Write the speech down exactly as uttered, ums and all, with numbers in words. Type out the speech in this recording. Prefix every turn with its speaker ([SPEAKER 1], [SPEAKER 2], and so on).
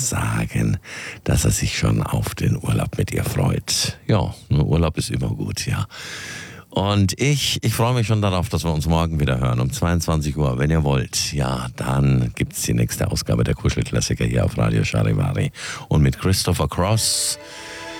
[SPEAKER 1] sagen, dass er sich schon auf den Urlaub mit ihr freut. Ja, Urlaub ist immer gut, ja. Und ich, ich freue mich schon darauf, dass wir uns morgen wieder hören, um zweiundzwanzig Uhr, wenn ihr wollt. Ja, dann gibt es die nächste Ausgabe der Kuschelklassiker hier auf Radio Charivari. Und mit Christopher Cross